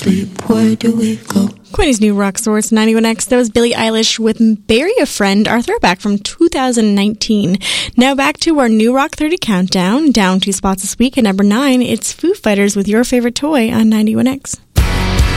sleep, where do we go? Queenie's New Rock Source 91X. That was Billie Eilish with Bury a Friend, our throwback from 2019. Now back to our New Rock 30 countdown. Down 2 spots this week. At number 9, it's Foo Fighters with Your Favorite Toy on 91X.